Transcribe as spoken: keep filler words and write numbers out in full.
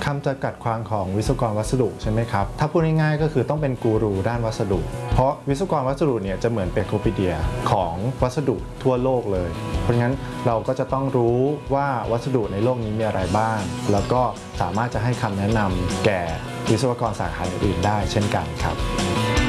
คำจำกัดความของวิศวกรวัสดุใช่ไหมครับถ้าพูดง่ายๆก็คือต้องเป็นกูรูด้านวัสดุเพราะวิศวกรวัสดุเนี่ยจะเหมือนเป็นโคปีเดียของวัสดุทั่วโลกเลยเพราะงั้นเราก็จะต้องรู้ว่าวัสดุในโลกนี้มีอะไรบ้างแล้วก็สามารถจะให้คำแนะนำแก่วิศวกรสาขาอื่นๆได้เช่นกันครับ